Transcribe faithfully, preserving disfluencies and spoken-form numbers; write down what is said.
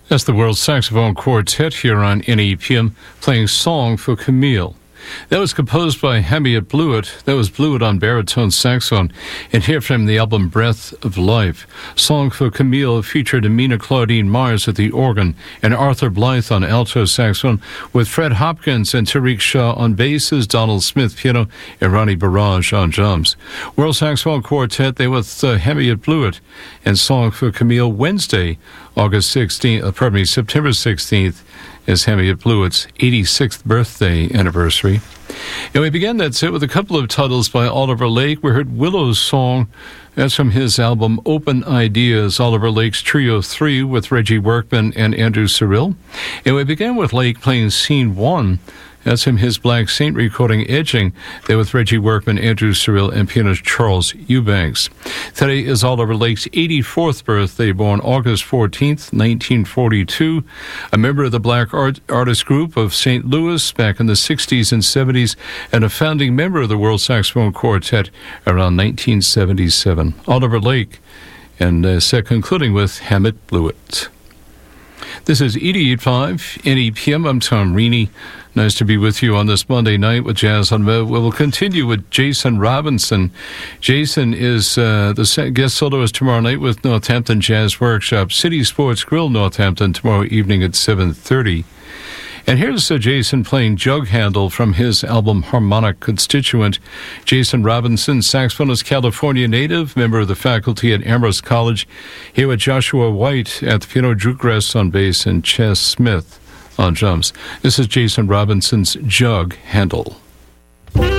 That's the World Saxophone Quartet here on N E P M playing Song for Camille. That was composed by Hamiet Blewett. That was Blewett on baritone saxophone. And here from the album Breath of Life. Song for Camille featured Amina Claudine Myers at the organ and Arthur Blythe on alto saxophone, with Fred Hopkins and Tariq Shaw on basses, Donald Smith piano, and Ronnie Barrage on drums. World Saxophone Quartet, they with uh, Hamiet Blewett and Song for Camille. Wednesday, August sixteenth, uh, pardon me, September sixteenth, is Hamiet Blewett's eighty-sixth birthday anniversary. And we began that set with a couple of titles by Oliver Lake. We heard Willow's Song. That's from his album Open Ideas, Oliver Lake's Trio three with Reggie Workman and Andrew Cyril. And we began with Lake playing Scene one. That's from his Black Saint recording Edging, there with Reggie Workman, Andrew Cyril, and pianist Charles Eubanks. Today is Oliver Lake's eighty-fourth birthday, born August fourteenth, nineteen forty-two, a member of the Black Art Artist Group of Saint Louis back in the sixties and seventies, and a founding member of the World Saxophone Quartet around nineteen seventy-seven. Oliver Lake, and uh, set concluding with Hamiet Blewett. This is eighty-eight point five N E P M. I'm Tom Reaney. Nice to be with you on this Monday night with Jazz on Web. We'll continue with Jason Robinson. Jason is uh, the guest soloist tomorrow night with Northampton Jazz Workshop, City Sports Grill, Northampton, tomorrow evening at seven thirty. And here's uh, Jason playing Jug Handle from his album Harmonic Constituent. Jason Robinson, saxophonist, California native, member of the faculty at Amherst College. Here with Joshua White at the piano, Drew Gress on bass, and Chess Smith on drums. This is Jason Robinson's Jug Handle.